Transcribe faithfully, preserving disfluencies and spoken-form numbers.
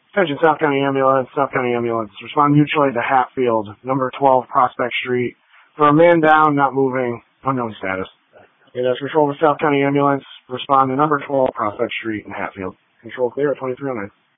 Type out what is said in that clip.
Attention, South County Ambulance, South County Ambulance. Respond mutually to Hatfield, number twelve Prospect Street. For a man down, not moving, unknown status. It has control of South County Ambulance. Respond to number twelve Prospect Street in Hatfield. Control clear at twenty-three oh nine.